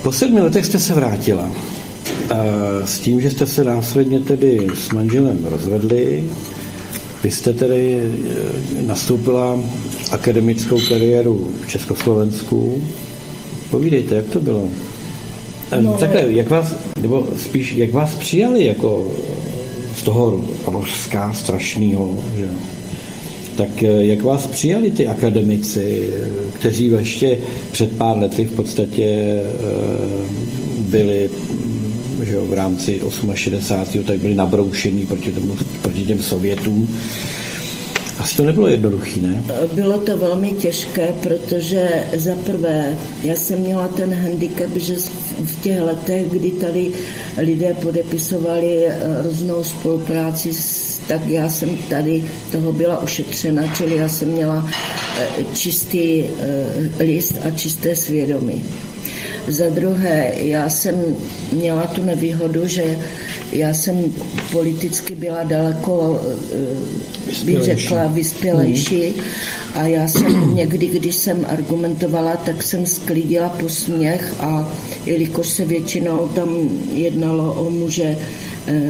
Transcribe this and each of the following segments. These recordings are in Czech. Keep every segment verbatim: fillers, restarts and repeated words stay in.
Po sedmi letech jste se vrátila. S tím, že jste se následně tedy s manželem rozvedli, vy jste tedy nastoupila akademickou kariéru v Československu. Povídejte, jak to bylo? No, takhle, jak vás, nebo spíš, jak vás přijali jako z toho Ruska strašného, že? Tak jak vás přijali ty akademici, kteří ještě před pár lety v podstatě byli, že jo, v rámci šedesátého osmého tak byli nabroušení proti, tomu, proti těm Sovětům. Asi to nebylo jednoduché, ne? Bylo to velmi těžké, protože za prvé já jsem měla ten handicap, že v těch letech, kdy tady lidé podepisovali různou spolupráci, tak já jsem tady toho byla ošetřena, čili já jsem měla čistý list a čisté svědomí. Za druhé, já jsem měla tu nevýhodu, že já jsem politicky byla daleko, bych řekla, vyspělejší a já jsem někdy, když jsem argumentovala, tak jsem sklidila posměch a jelikož se většinou tam jednalo o muže eh,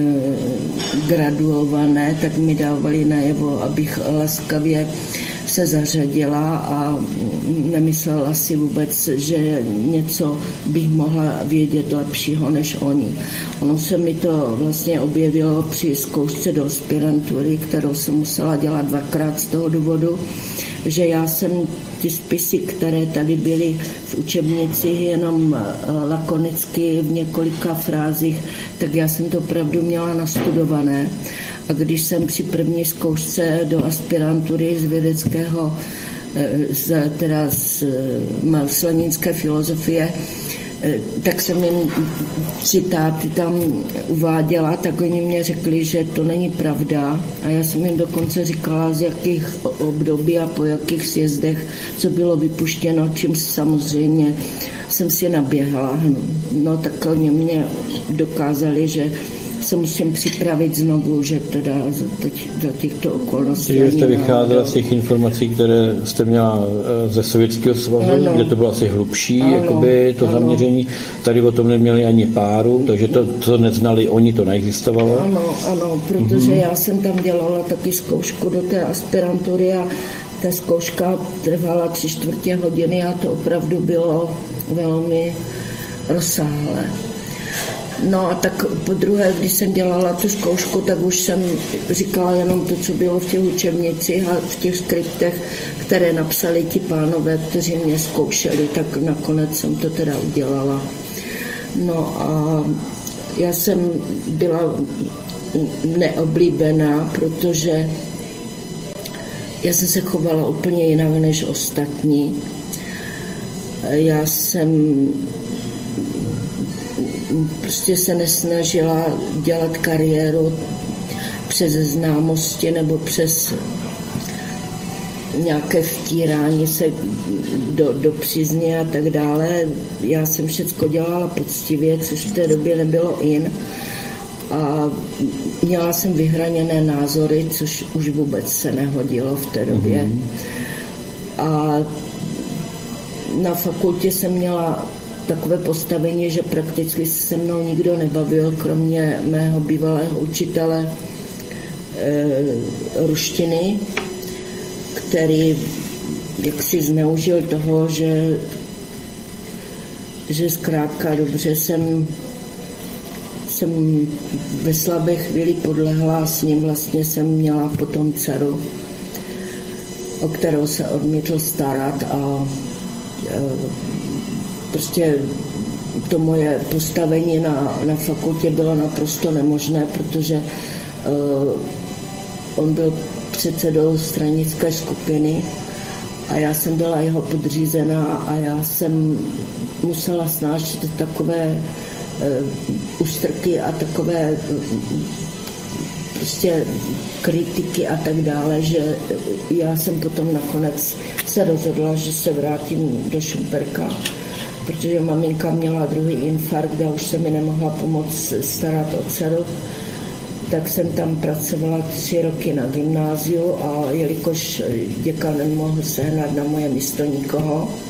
graduované, tak mi dávali najevo, abych laskavě se zařadila a nemyslela si vůbec, že něco bych mohla vědět lepšího než oni. Ono se mi to vlastně objevilo při zkoušce do aspirantury, kterou jsem musela dělat dvakrát z toho důvodu, že já jsem ty spisy, které tady byly v učebnici jenom lakonicky v několika frázích, tak já jsem to opravdu měla nastudované. A když jsem při první zkoušce do aspirantury z vědeckého, z, teda z marxisticko filozofie, tak jsem jim citáty tam uváděla, tak oni mě řekli, že to není pravda. A já jsem jim dokonce říkala, z jakých období a po jakých sjezdech, co bylo vypuštěno, čím samozřejmě jsem si naběhla. No tak oni mě rozkázali, že se musím připravit znovu, že teda teď do těchto okolností. Takže jste vycházela z těch informací, které jste měla ze Sovětského svazu, ano, kde to bylo asi hlubší, ano, jakoby to ano. zaměření. Tady o tom neměli ani páru, takže to, co neznali oni, to neexistovalo. Ano, ano, protože mm-hmm. já jsem tam dělala taky zkoušku do té aspirantury a ta zkouška trvala tři čtvrtě hodiny a to opravdu bylo velmi rozsáhlé. No a tak po druhé, když jsem dělala tu zkoušku, tak už jsem říkala jenom to, co bylo v těch učebnicích a v těch skriptech, které napsali ti pánové, kteří mě zkoušeli, tak nakonec jsem to teda udělala. No a já jsem byla neoblíbená, protože já jsem se chovala úplně jinak než ostatní. Já jsem prostě se nesnažila dělat kariéru přes známosti nebo přes nějaké vtírání se do, do přízně a tak dále. Já jsem všecko dělala poctivě, což v té době nebylo in. A měla jsem vyhraněné názory, což už vůbec se nehodilo v té době. Mm-hmm. A na fakultě jsem měla takové postavení, že prakticky se mnou nikdo nebavil, kromě mého bývalého učitele e, ruštiny, který jaksi zneužil toho, že, že zkrátka dobře jsem, jsem ve slabé chvíli podlehla a s ním vlastně jsem měla potom dceru, o kterou se odmítl starat a e, prostě to moje postavení na, na fakultě bylo naprosto nemožné, protože uh, on byl předsedou stranické skupiny a já jsem byla jeho podřízená a já jsem musela snášet takové uh, ústrky a takové uh, prostě kritiky a tak dále, že já jsem potom nakonec se rozhodla, že se vrátím do Šumperka, protože maminka měla druhý infarkt a už se mi nemohla pomoct starat o dceru, tak jsem tam pracovala tři roky na gymnáziu a jelikož děkan nemohl sehnat na moje místo nikoho,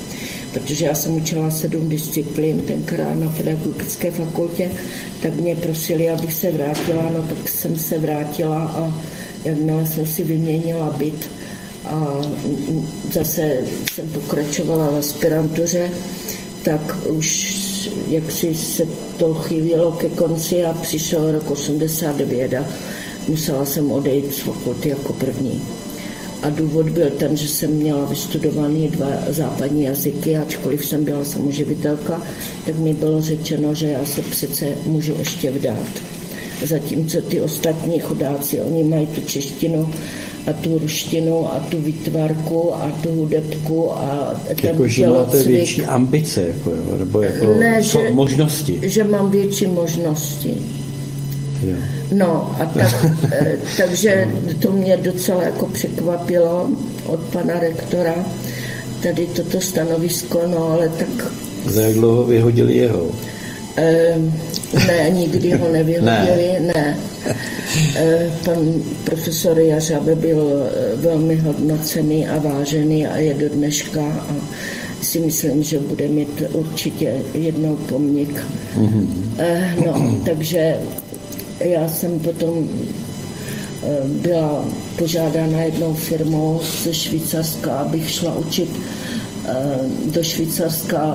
protože já jsem učila sedm disciplín tenkrát na pedagogické fakultě, tak mě prosili, abych se vrátila, no tak jsem se vrátila a jakmile jsem si vyměnila byt a zase jsem pokračovala v aspirantuře, tak už jak si se to chýlilo ke konci a přišel rok osmdesát devět a musela jsem odejít z fakulty jako první. A důvod byl ten, že jsem měla vystudovaný dva západní jazyky, ačkoliv jsem byla samoživitelka, tak mi bylo řečeno, že já se přece můžu ještě vdát. Zatímco ty ostatní chudáci, oni mají tu češtinu a tu ruštinu a tu výtvarku a tu hudebku a ten jako, že máte větší ambice, jako, nebo jako ne, že, možnosti. Že mám větší možnosti. Jo. No a tak, takže to mě docela jako překvapilo od pana rektora, tady toto stanovisko, no ale tak... Za jak dlouho vyhodili jeho? E, ne, nikdy ho nevyhodili, ne. ne. E, pan profesor Jařabe byl velmi hodnocený a vážený a je do dneška a si myslím, že bude mít určitě jednou pomník. Mm-hmm. E, no, takže já jsem potom byla požádána jednou firmou ze Švýcarska, abych šla učit do Švýcarska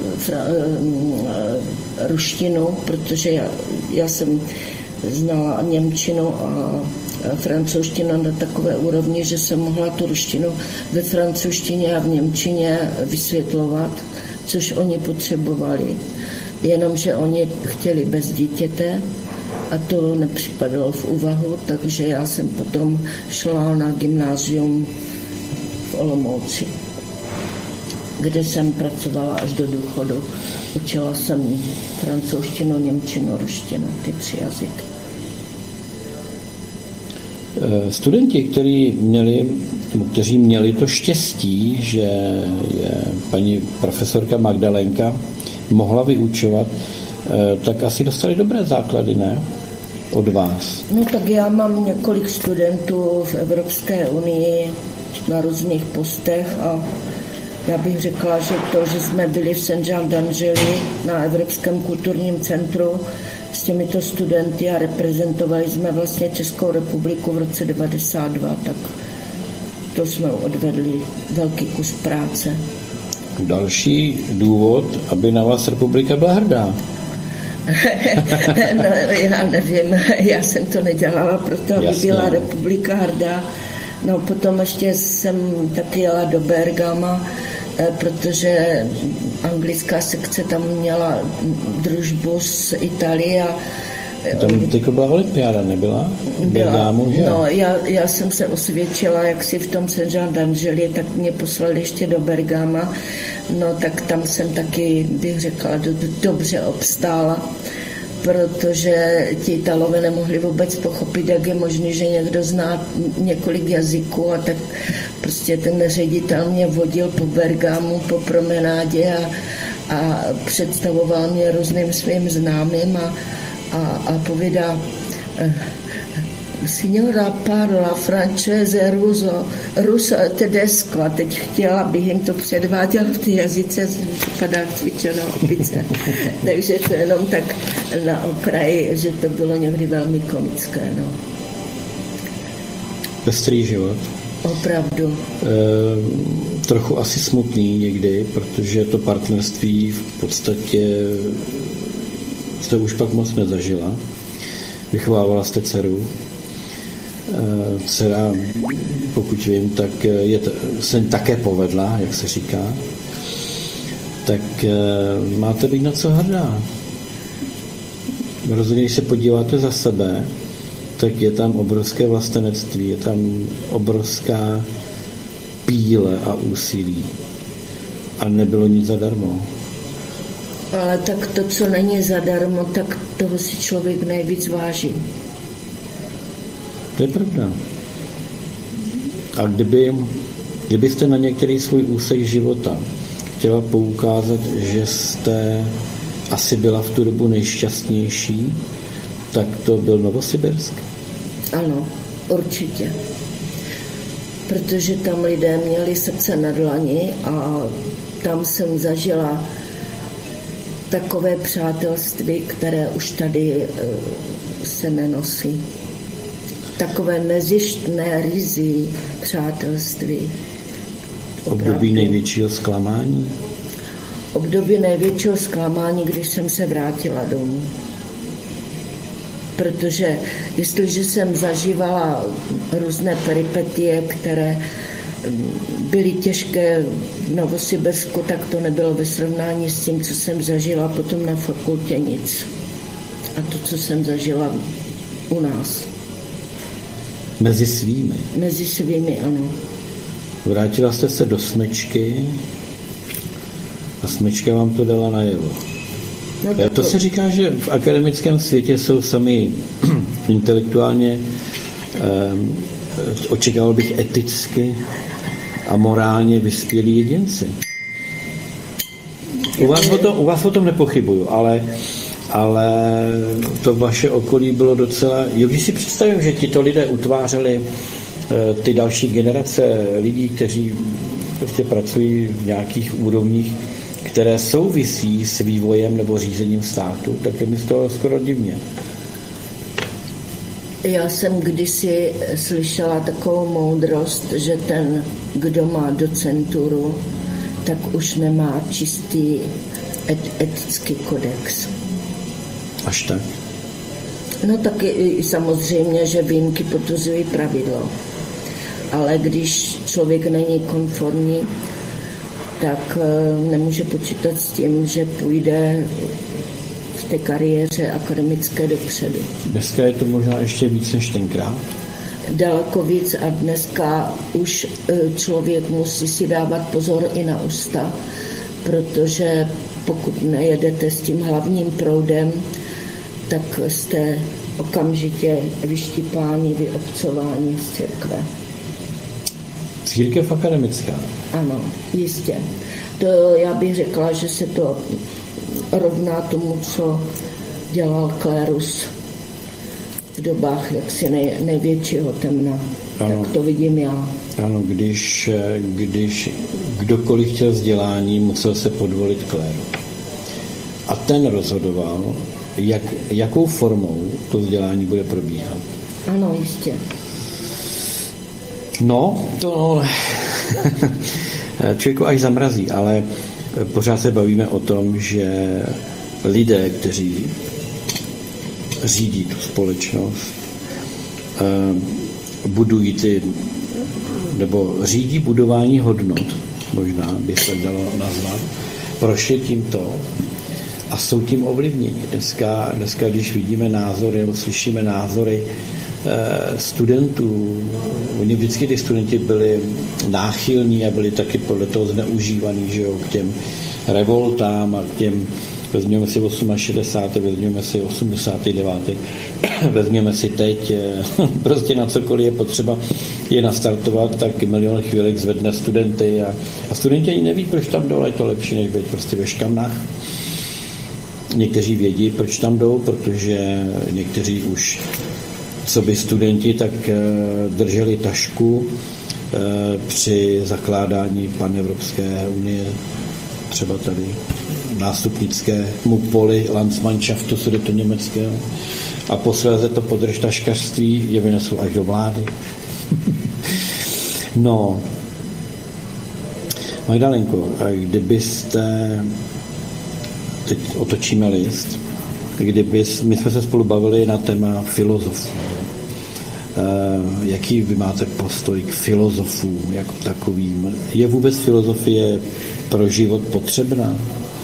ruštinu, protože já, já jsem znala němčinu a francouzštinu na takové úrovni, že jsem mohla tu ruštinu ve francouzštině a v němčině vysvětlovat, což oni potřebovali. Jenomže oni chtěli bez dítěte a to nepřipadalo v úvahu, takže já jsem potom šla na gymnázium v Olomouci, kde jsem pracovala až do důchodu. Učila jsem francouzštinu, němčinu, ruštinu, ty tři jazyky. Studenti, kteří měli, kteří měli to štěstí, že je paní profesorka Magdalénka mohla vyučovat, tak asi dostali dobré základy, ne? Od vás. No tak já mám několik studentů v Evropské unii na různých postech a já bych řekla, že to, že jsme byli v Saint-Jean d'Angely na Evropském kulturním centru s těmito studenty a reprezentovali jsme vlastně Českou republiku v roce devadesát dva, tak to jsme odvedli velký kus práce. Další důvod, aby na vás republika byla hrdá. No, já nevím, já jsem to nedělala, proto aby Jasně. byla republika hrdá. No potom ještě jsem taky jela do Bergama, protože anglická sekce tam měla družbu z Itálie a tam teďko byla olympiáda, nebyla? Byla. Bergámu, že? No, já, já jsem se osvědčila, jak si v tom Saint-Jean d'Angely, tak mě poslali ještě do Bergama. No, tak tam jsem taky, bych řekla, do, dobře obstála, protože ti Italové nemohli vůbec pochopit, jak je možné, že někdo zná několik jazyků a tak prostě ten ředitel mě vodil po Bergamu, po promenádě a, a představoval mě různým svým známým a A, a povídá, signora parla francese, ruso, ruso tedesco. A teď chtěla, abych jim to předváděl v té jazyce, vypadá cvičená opice. Takže to jenom tak na okraji, že to bylo někdy velmi komické. No. Pestrý život. Opravdu. E, trochu asi smutný někdy, protože to partnerství v podstatě jste už pak moc nezažila. Vychovávala jste dceru. Dcera, pokud vím, tak je, se také povedla, jak se říká. Tak máte být na co hrdá. Rozhodně, když se podíváte za sebe, tak je tam obrovské vlastenectví, je tam obrovská píle a úsilí. A nebylo nic zadarmo. Ale tak to, co není zadarmo, tak toho si člověk nejvíc váží. To je pravda. A kdyby, kdybyste na některý svůj úsek života chtěla poukázat, že jste asi byla v tu dobu nejšťastnější, tak to byl Novosibirsk? Ano, určitě. Protože tam lidé měli srdce na dlani a tam jsem zažila takové přátelství, které už tady se nenosí. Takové nezištné, rizí přátelství. Období největšího zklamání? Období největšího zklamání, když jsem se vrátila domů. Protože jestliže jsem zažívala různé peripetie, které byly těžké v Novosibirsku, tak to nebylo ve srovnání s tím, co jsem zažila potom na fakultě nic. A to, co jsem zažila u nás. Mezi svými? Mezi svými, ano. Vrátila jste se do Smečky a Smečka vám to dala najevo. No to, to se říká, že v akademickém světě jsou sami intelektuálně, eh, očekával bych eticky a morálně vyspělí jedinci. U vás o tom, u vás o tom nepochybuju, ale, ale to vaše okolí bylo docela... Jo, když si představím, že tito lidé utvářeli eh, ty další generace lidí, kteří prostě pracují v nějakých úrovních, které souvisí s vývojem nebo řízením státu, tak je mi z toho skoro divně. Já jsem kdysi slyšela takovou moudrost, že ten, kdo má docenturu, tak už nemá čistý et, etický kodex. Až tak? No tak i samozřejmě, že výjimky potvrzují pravidlo. Ale když člověk není konformní, tak nemůže počítat s tím, že půjde v té kariéře akademické dopředu. Dneska je to možná ještě víc než tenkrát? Daleko víc a dneska už člověk musí si dávat pozor i na ústa, protože pokud nejedete s tím hlavním proudem, tak jste okamžitě vyštípáni, vyobcováni z církve. Církev akademická? Ano, jistě. To já bych řekla, že se to rovná tomu, co dělal klérus v dobách jaksi nej, největšího temna. Ano. Tak to vidím já. Ano, když, když kdokoliv chtěl vzdělání, musel se podvolit kléru. A ten rozhodoval, jak, jakou formou to vzdělání bude probíhat. Ano, jistě. No, to člověku až zamrazí, ale pořád se bavíme o tom, že lidé, kteří řídí tu společnost, budují ty, nebo řídí budování hodnot, možná by se dalo nazvat, prošli tímto a jsou tím ovlivněni. Dneska, dneska když vidíme názory, nebo slyšíme názory studentů, oni vždycky ty studenti byli náchylní a byli taky podle toho zneužívaný, že jo, k těm revoltám a k těm, vezměme si šedesát osm, vezměme si osmdesát devět, vezměme si teď, prostě na cokoliv je potřeba je nastartovat, tak milion chvílek zvedne studenty a, a studenti ani neví, proč tam jdou, ale je to lepší, než být prostě ve škamnách. Někteří vědí, proč tam jdou, protože někteří už co by studenti, tak drželi tašku při zakládání panevropské unie, třeba tady nástupnickému poli Landsmannschaftu sudetoněmeckého a posléze to podržtaškařství je vynesl až do vlády. No, Magdalenko, kdybyste, teď otočíme list, kdyby, my jsme se spolu bavili na téma filozofů. E, jaký vy máte postoj k filozofům jako takovým? Je vůbec filozofie pro život potřebná?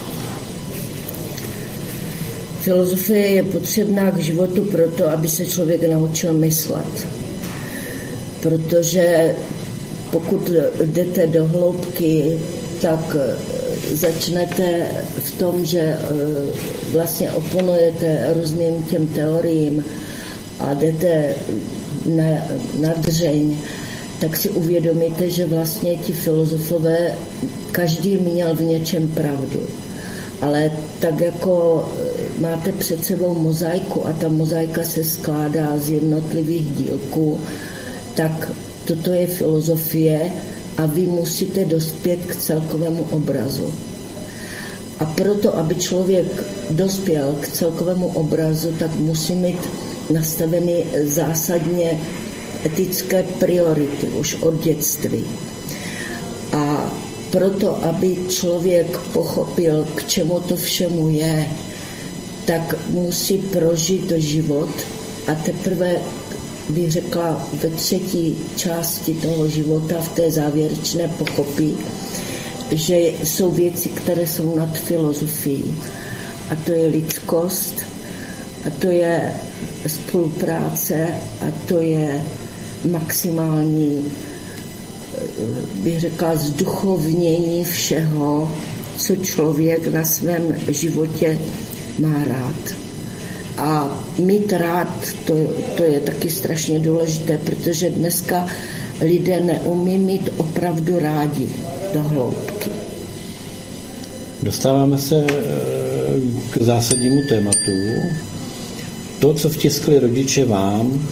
Filozofie je potřebná k životu proto, aby se člověk naučil myslet. Protože pokud jdete do hloubky, tak začnete v tom, že vlastně oponujete různým těm teoriím a jdete na, na dřeň, tak si uvědomíte, že vlastně ti filozofové, každý měl v něčem pravdu. Ale tak jako máte před sebou mozaiku a ta mozaika se skládá z jednotlivých dílků, tak toto je filozofie a vy musíte dospět k celkovému obrazu. A proto, aby člověk dospěl k celkovému obrazu, tak musí mít nastaveny zásadně etické priority už od dětství. A proto, aby člověk pochopil, k čemu to všemu je, tak musí prožít život a teprve, bych řekla, ve třetí části toho života, v té závěrečné, pochopí, že jsou věci, které jsou nad filozofií. A to je lidskost, a to je spolupráce, a to je maximální, bych řekla, zduchovnění všeho, co člověk na svém životě má rád. A mít rád, to, to je taky strašně důležité, protože dneska lidé neumí mít opravdu rádi do hloubky. Dostáváme se k zásadnímu tématu. To, co vtiskli rodiče vám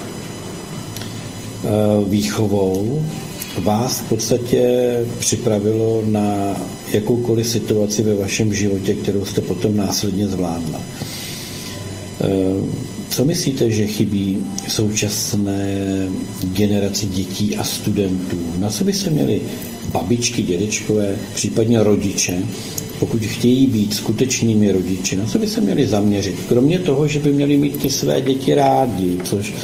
výchovou, vás v podstatě připravilo na jakoukoliv situaci ve vašem životě, kterou jste potom následně zvládla. Co myslíte, že chybí současné generaci dětí a studentů? Na co by se měli babičky, dědečkové, případně rodiče, pokud chtějí být skutečnými rodiči, na co by se měli zaměřit? Kromě toho, že by měli mít ty své děti rádi, což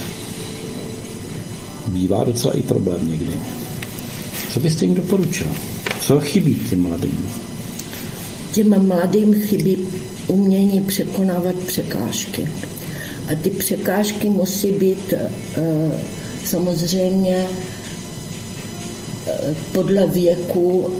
bývá docela i problém někdy. Co byste jim doporučila? Co chybí těm mladým? Těm mladým chybí umění překonávat překážky. A ty překážky musí být uh, samozřejmě uh, podle věku uh,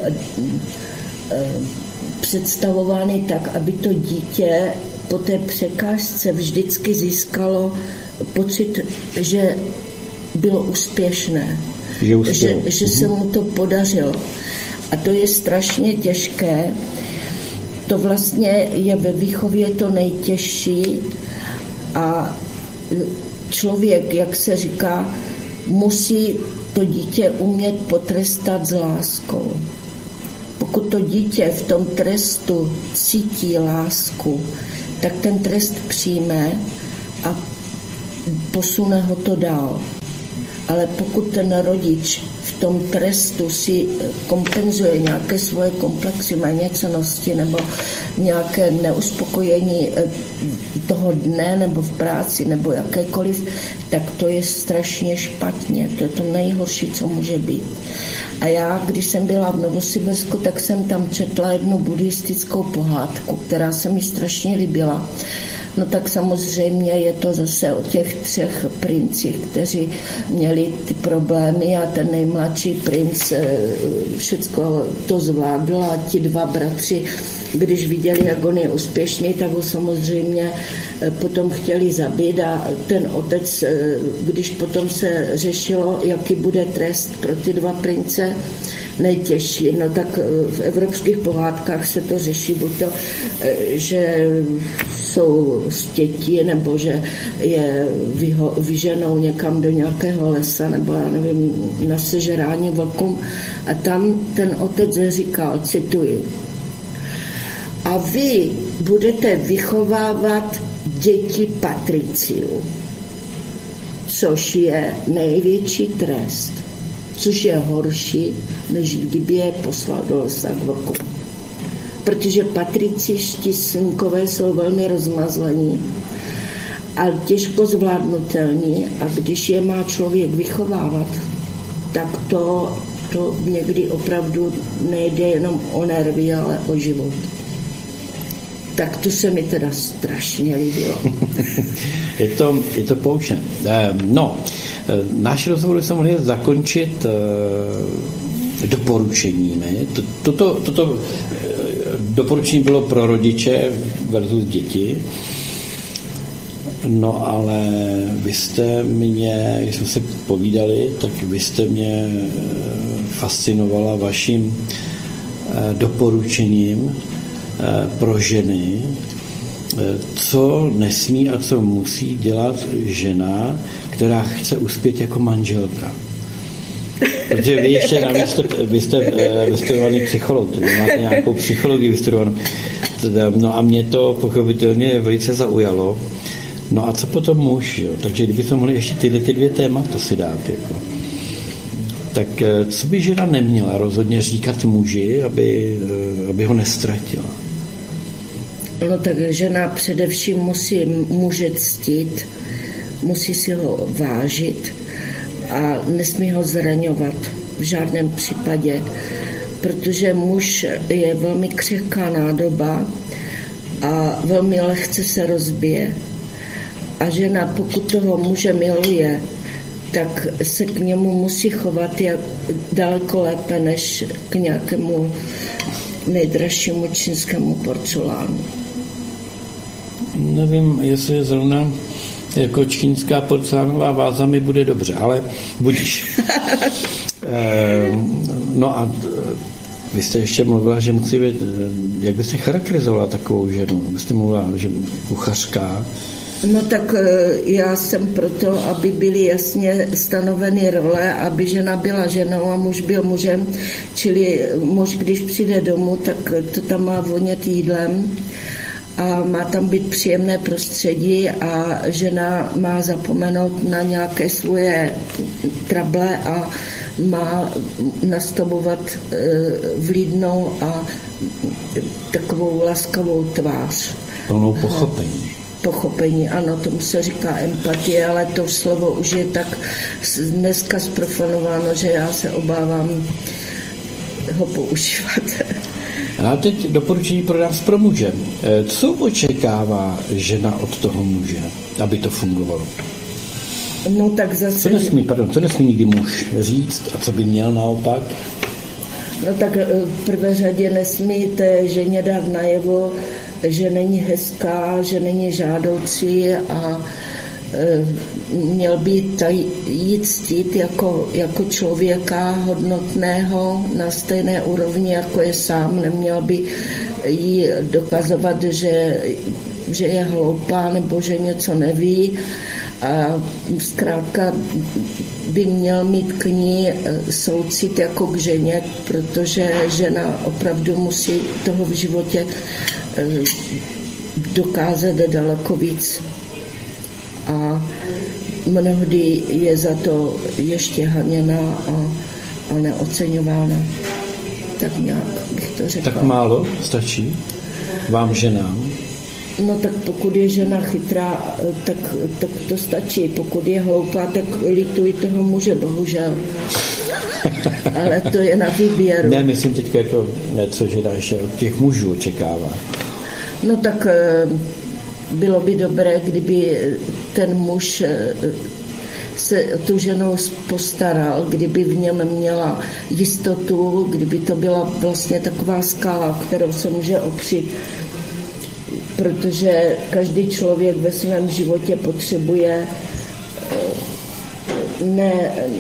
uh, představovány tak, aby to dítě po té překážce vždycky získalo pocit, že bylo úspěšné, že, že, že se mu to podařilo. A to je strašně těžké. To vlastně je ve výchově to nejtěžší a člověk, jak se říká, musí to dítě umět potrestat s láskou. Pokud to dítě v tom trestu cítí lásku, tak ten trest přijme a posune ho to dál. Ale pokud ten rodič v tom trestu si kompenzuje nějaké svoje komplexy, méněcennosti nebo nějaké neuspokojení toho dne nebo v práci nebo jakékoliv, tak to je strašně špatně. To je to nejhorší, co může být. A já, když jsem byla v Novosibirsku, tak jsem tam četla jednu buddhistickou pohádku, která se mi strašně líbila. No tak samozřejmě je to zase o těch třech princich, kteří měli ty problémy a ten nejmladší princ všecko to zvládl a ti dva bratři, když viděli, jak on je úspěšný, tak ho samozřejmě potom chtěli zabít a ten otec, když potom se řešilo, jaký bude trest pro ty dva prince, nejtěžší. No tak v evropských pohádkách se to řeší, buď to, že jsou stěti, nebo že je vyho, vyženou někam do nějakého lesa, nebo já nevím, na sežrání vlkům. A tam ten otec říkal, cituji, a vy budete vychovávat děti patriciů, což je největší trest, což je horší, než kdyby je poslal do lesa k vlku. Protože patriciští synkové jsou velmi rozmazlení a těžko zvládnutelní a když je má člověk vychovávat, tak to, to někdy opravdu nejde jenom o nervy, ale o život. Tak to se mi teda strašně líbilo. je, to, je to poučné. No, náš rozhovor jsme mohli zakončit doporučeními. Toto, toto doporučení bylo pro rodiče versus děti. No ale vy jste mě, když jsme se povídali, tak vy jste mě fascinovala vaším doporučením pro ženy, co nesmí a co musí dělat žena, která chce uspět jako manželka. Protože vy ještě navíc jste, vy jste vystudovaný psycholog, vy máte nějakou psychologii vystudovanou. No a mě to pochopitelně velice zaujalo. No a co potom muž, jo? Takže kdybychom mohli ještě tyhle ty dvě témata si dát, jako. Tak co by žena neměla rozhodně říkat muži, aby, aby ho nestratila? No tak žena především musí muže ctít, musí si ho vážit a nesmí ho zraňovat v žádném případě, protože muž je velmi křehká nádoba a velmi lehce se rozbije. A žena, pokud toho muže miluje, tak se k němu musí chovat jak daleko lépe než k nějakému nejdražšímu čínskému porcelánu. Nevím, jestli zrovna jako čínská porcelánová váza mi bude dobře, ale budíš. e, no a vy jste ještě mluvila, že musí být, jak byste charakterizovala takovou ženu? Byste mluvila, že kuchařka. No tak já jsem proto, aby byly jasně stanoveny role, aby žena byla ženou a muž byl mužem, čili muž, když přijde domů, tak to tam má vonět jídlem a má tam být příjemné prostředí a žena má zapomenout na nějaké svoje trable a má nastavovat vlídnou a takovou laskavou tvář. Plnou pochopení. Pochopení, ano, tomu se říká empatie, ale to slovo už je tak dneska zprofanováno, že já se obávám ho používat. A teď doporučení pro nás pro muže. Co očekává žena od toho muže, aby to fungovalo? No tak zase... Co nesmí, pardon, co nesmí nikdy muž říct a co by měl naopak? No tak v prvé řadě nesmí té ženě dát najevo, že není hezká, že není žádoucí a e, měl by jí ctít jako, jako člověka hodnotného na stejné úrovni, jako je sám. Neměl by jí dokazovat, že, že je hloupá nebo že něco neví. A zkrátka by měl mít k ní soucit jako k ženě, protože žena opravdu musí toho v životě dokázat daleko víc. A mnohdy je za to ještě haněná a, a neoceňována. Tak nějak bych to řekla. Tak málo stačí vám ženám? No tak pokud je žena chytrá, tak, tak to stačí. Pokud je hloupá, tak lituji toho muže, bohužel. Ale to je na výběru. Ne, myslím teďka jako něco, že ještě od těch mužů očekává. No tak bylo by dobré, kdyby ten muž se tu ženou postaral, kdyby v něm měla jistotu, kdyby to byla vlastně taková skala, kterou se může opřít. Protože každý člověk ve svém životě potřebuje ne,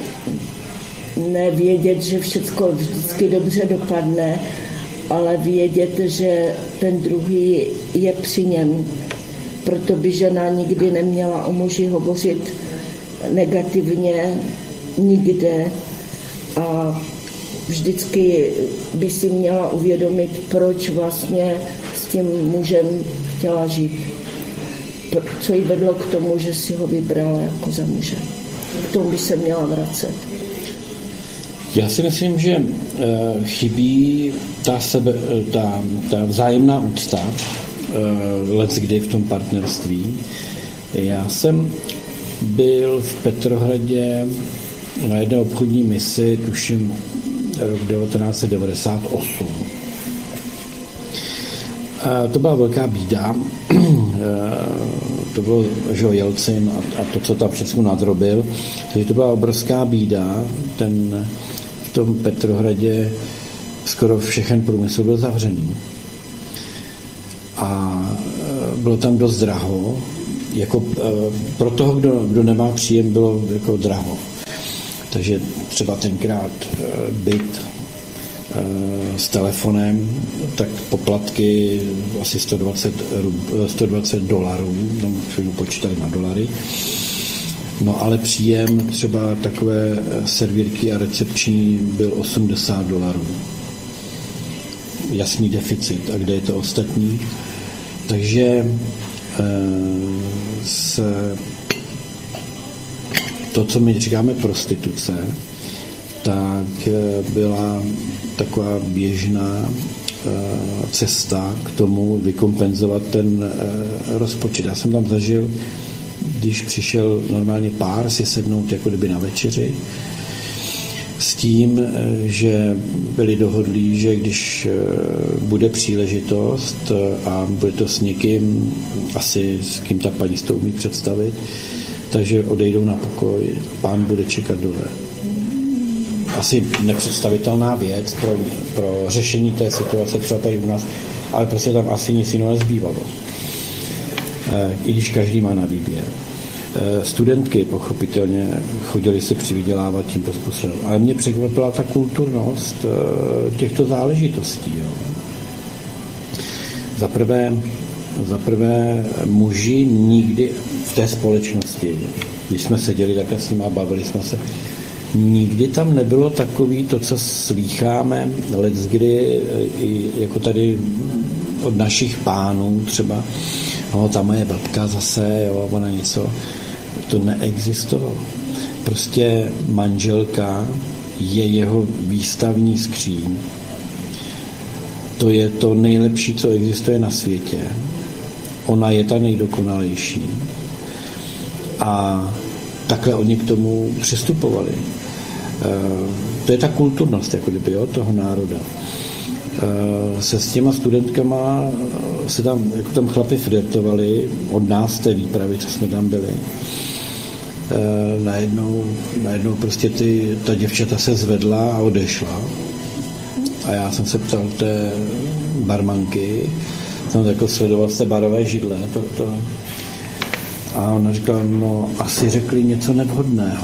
ne vědět, že všechno vždycky dobře dopadne, ale vědět, že ten druhý je při něm. Proto by žena nikdy neměla o muži hovořit negativně, nikde. A vždycky by si měla uvědomit, proč vlastně s tím mužem chtěla žít. Co jí vedlo k tomu, že si ho vybrala jako za muže. K tomu by se měla vracet. Já si myslím, že chybí ta, sebe, ta, ta vzájemná úcta leckdy v tom partnerství. Já jsem byl v Petrohradě na jedné obchodní misi, tuším rok devatenáct set devadesát osm. A to byla velká bída. To byl že Jelcin a, a to, co tam všechno nadrobil. Takže to byla obrovská bída. Ten, v tom Petrohradě skoro všechen průmysl byl zavřený. A bylo tam dost draho. Jako, pro toho, kdo, kdo nemá příjem, bylo jako draho. Takže třeba tenkrát byt s telefonem, tak poplatky asi sto dvacet, sto dvacet dolarů, no, všechno počítali na dolary. No ale příjem třeba takové servírky a recepční byl osmdesát dolarů. Jasný deficit. A kde je to ostatní? Takže se to, co my říkáme prostituce, tak byla taková běžná cesta k tomu vykompenzovat ten rozpočet. Já jsem tam zažil, když přišel normálně pár si sednout jako kdyby na večeři, s tím, že byli dohodlí, že když bude příležitost a bude to s někým, asi s kým ta paní to umí představit, takže odejdou na pokoj, pán bude čekat dole. Asi nepředstavitelná věc pro, pro řešení té situace třeba tady u nás, ale prostě tam asi nic jiného nezbývalo. I když každý má na výběr. Studentky pochopitelně chodily se přivydělávat tímto způsobem. Ale mě překvapila ta kulturnost těchto záležitostí. Jo. Za prvé, za prvé muži nikdy v té společnosti, když jsme seděli takhle s nimi a bavili jsme se, nikdy tam nebylo takový to, co slýcháme leckdy, jako tady od našich pánů třeba, no, ta moje babka zase, jo, ona něco, to neexistovalo. Prostě manželka je jeho výstavní skříň. To je to nejlepší, co existuje na světě. Ona je ta nejdokonalejší. A takhle oni k tomu přistupovali. To je ta kulturnost, jako kdyby, jo, toho národa. Se s těma studentkama se tam, jako tam chlapi flirtovali od nás té výpravy, co jsme tam byli. Najednou, najednou prostě ty, ta děvčata se zvedla a odešla. A já jsem se ptal té barmanky, jsem jako sledoval z té barové židle. To, to. A ona říkala, no asi řekli něco nevhodného.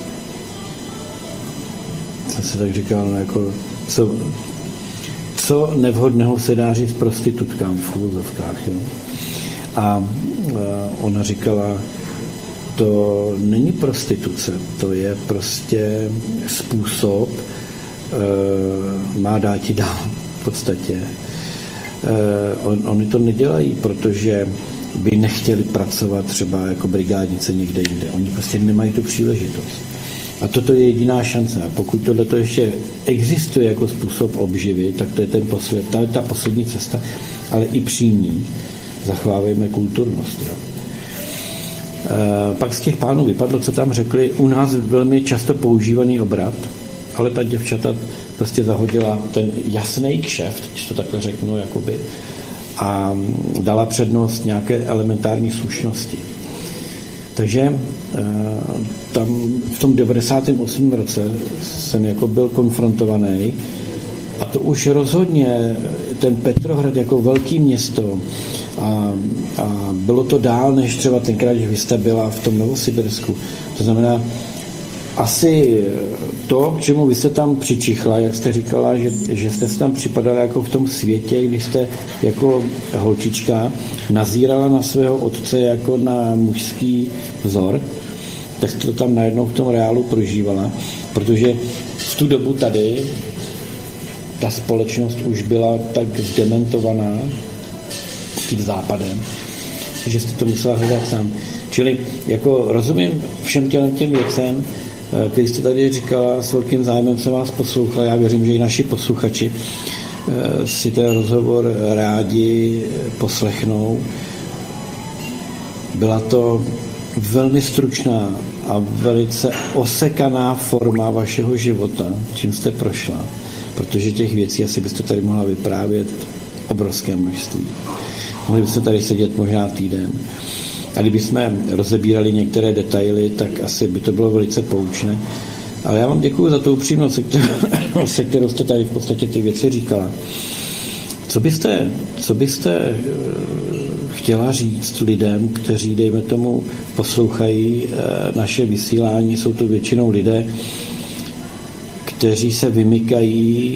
Jsem si tak říkal, no jako, co, co nevhodného se dá říct prostitutkám v úvozovkách. Jo? A ona říkala, to není prostituce, to je prostě způsob, e, má dát ti dál v podstatě. E, on, oni to nedělají, protože by nechtěli pracovat třeba jako brigádnice někde jinde. Oni prostě nemají tu příležitost. A toto je jediná šance. A pokud tohle ještě existuje jako způsob obživy, tak to je ten posled, ta, ta poslední cesta, ale i při ní zachovávejme kulturnost. Jo. E, pak z těch pánů vypadlo, co tam řekli, u nás velmi často používaný obrat, ale ta děvčata prostě zahodila ten jasný kšeft, když to takhle řeknu, jakoby, a dala přednost nějaké elementární slušnosti. Takže e, tam v tom devadesátém osmém roce jsem jako byl konfrontovaný a to už rozhodně ten Petrohrad jako velký město a, a bylo to dál, než třeba tenkrát, když vy jste byla v tom Novosibirsku. To znamená, asi to, k čemu vy jste tam přičichla, jak jste říkala, že, že jste se tam připadala jako v tom světě, když jste jako holčička nazírala na svého otce jako na mužský vzor, tak jste to tam najednou v tom reálu prožívala, protože v tu dobu tady ta společnost už byla tak zdementovaná tím západem, že jste to musela hledat sám. Čili jako rozumím všem těm těm věcem, který jste tady říkala, s velkým zájmem jsem vás poslouchal, já věřím, že i naši posluchači si ten rozhovor rádi poslechnou. Byla to velmi stručná a velice osekaná forma vašeho života, čím jste prošla, protože těch věcí asi byste tady mohla vyprávět obrovské množství. Mohli byste tady sedět možná týden. A kdybychom rozebírali některé detaily, tak asi by to bylo velice poučné. Ale já vám děkuji za tu upřímnost, se kterou, se kterou jste tady v podstatě ty věci říkala. Co byste, co byste chtěla říct lidem, kteří, dejme tomu, poslouchají naše vysílání, jsou to většinou lidé, kteří se vymykají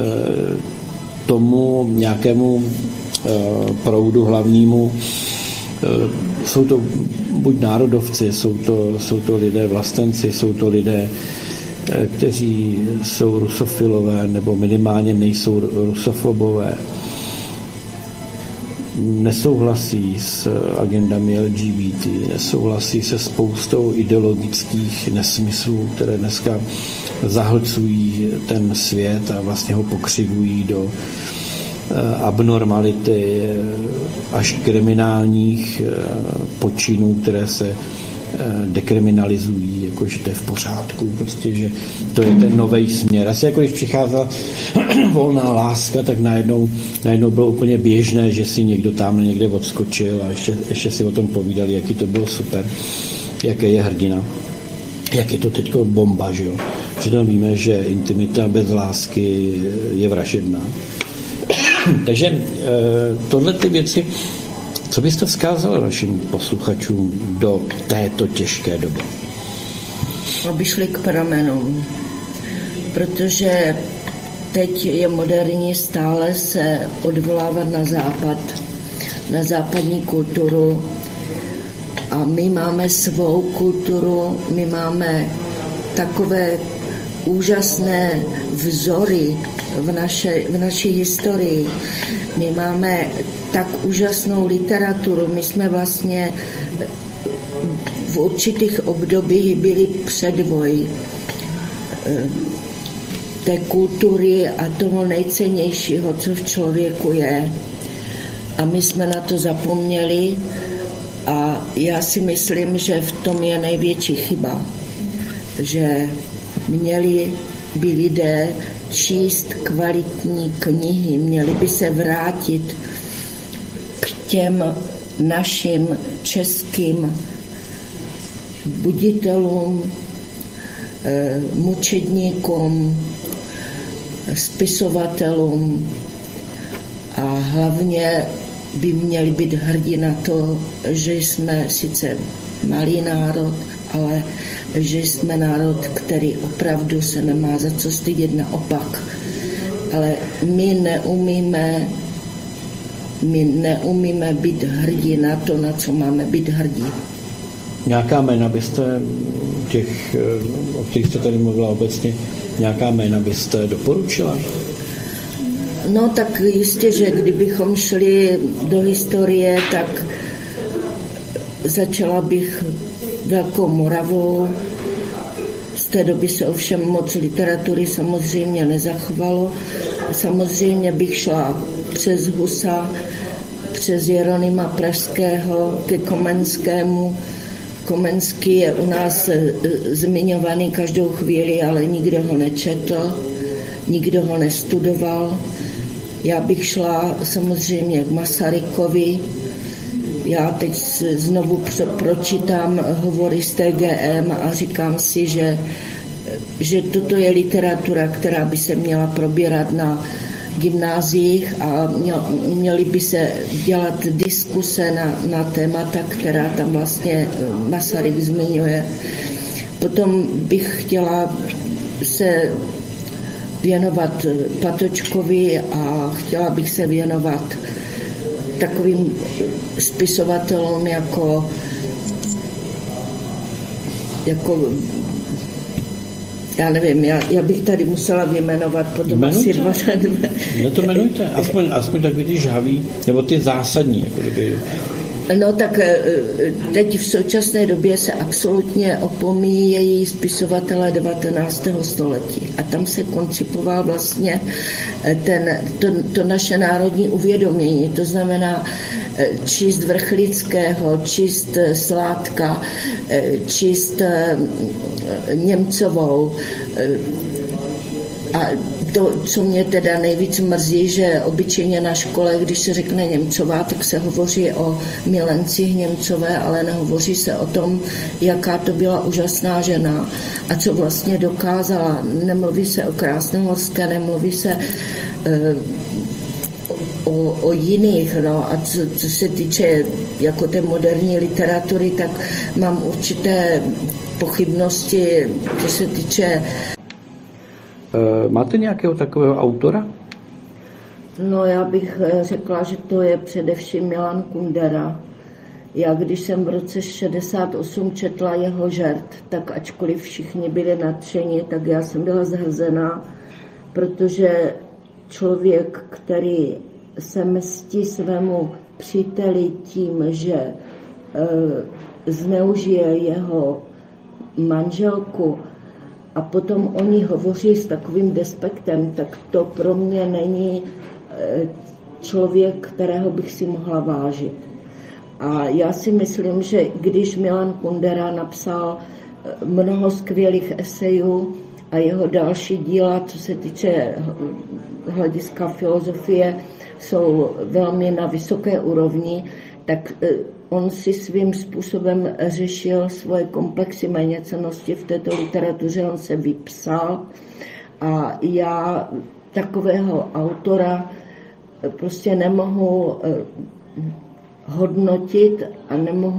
tomu nějakému proudu hlavnímu, Jsou to buď národovci, jsou to, jsou to lidé vlastenci, jsou to lidé, kteří jsou rusofilové nebo minimálně nejsou rusofobové. Nesouhlasí s agendami L G B T, nesouhlasí se spoustou ideologických nesmyslů, které dneska zahlcují ten svět a vlastně ho pokřivují do abnormality až kriminálních počinů, které se dekriminalizují, jakože to je v pořádku, prostě, že to je ten nový směr. Asi jako když přicházela volná láska, tak najednou, najednou bylo úplně běžné, že si někdo tam někde odskočil a ještě, ještě si o tom povídali, jaký to bylo super, jaký je hrdina, jak je to teďko bomba, že jo. Přitom víme, že intimita bez lásky je vražedná. Takže tohle ty věci, co byste vzkázal našim posluchačům do této těžké doby? Aby šli k pramenům, protože teď je moderní stále se odvolávat na západ, na západní kulturu a my máme svou kulturu, my máme takové úžasné vzory v, naše, v naší historii. My máme tak úžasnou literaturu. My jsme vlastně v určitých obdobích byli předvoj té kultury a toho nejcennějšího, co v člověku je. A my jsme na to zapomněli a já si myslím, že v tom je největší chyba. Že měli by lidé číst kvalitní knihy, měli by se vrátit k těm našim českým buditelům, mučedníkům, spisovatelům a hlavně by měli být hrdí na to, že jsme sice malý národ, ale že jsme národ, který opravdu se nemá za co stydět, naopak. Ale my neumíme, my neumíme být hrdí na to, na co máme být hrdí. Nějaká jména byste těch, o kterých jste tady mluvila obecně, nějaká jména byste doporučila? No tak jistě, že kdybychom šli do historie, tak začala bych Velkou Moravou. Z té doby se ovšem moc literatury samozřejmě nezachovalo. Samozřejmě bych šla přes Husa, přes Jeronýma Pražského ke Komenskému. Komenský je u nás zmiňovaný každou chvíli, ale nikdo ho nečetl, nikdo ho nestudoval. Já bych šla samozřejmě k Masarykovi. Já teď znovu pročítám hovory z T G M a říkám si, že, že toto je literatura, která by se měla probírat na gymnáziích a měly by se dělat diskuse na, na témata, která tam vlastně Masaryk zmiňuje. Potom bych chtěla se věnovat Patočkovi a chtěla bych se věnovat takovým spisovatelům jako, jako já nevím, já, já bych tady musela vyjmenovat potom asi dva. No to jmenujte, aspoň, aspoň tak ty žhavý, nebo ty zásadní. Jako kdyby... No tak teď v současné době se absolutně opomíjejí spisovatelé devatenáctého století. A tam se koncipoval vlastně ten, to, to naše národní uvědomění. To znamená číst Vrchlického, číst Sládka, číst Němcovou. A to, co mě teda nejvíc mrzí, že obyčejně na škole, když se řekne Němcová, tak se hovoří o milencích Němcové, ale nehovoří se o tom, jaká to byla úžasná žena a co vlastně dokázala. Nemluví se o Krásnohorské, nemluví se e, o, o jiných. No. A co, co se týče jako té moderní literatury, tak mám určité pochybnosti, co se týče. Máte nějakého takového autora? No já bych řekla, že to je především Milan Kundera. Já když jsem v roce šedesát osm četla jeho Žert, tak ačkoliv všichni byli nadšeni, tak já jsem byla zhrzená, protože člověk, který se mstí svému příteli tím, že e, zneužije jeho manželku a potom o ní hovoří s takovým despektem, tak to pro mě není e, člověk, kterého bych si mohla vážit. A já si myslím, že když Milan Kundera napsal mnoho skvělých esejů a jeho další díla, co se týče hlediska filozofie, jsou velmi na vysoké úrovni, tak on si svým způsobem řešil svoje komplexy méněcennosti v této literatuře, on se vypsal a já takového autora prostě nemohu hodnotit a nemohu